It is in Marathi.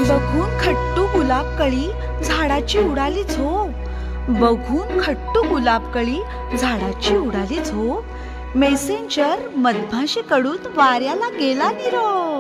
बघून खट्टू गुलाब कळी झाडाची उडाली झोप. बघून खट्टू गुलाब कळी झाडाची उडाली झोप. मेसेंजर मधमाशी कडून वाऱ्याला गेला निरोप.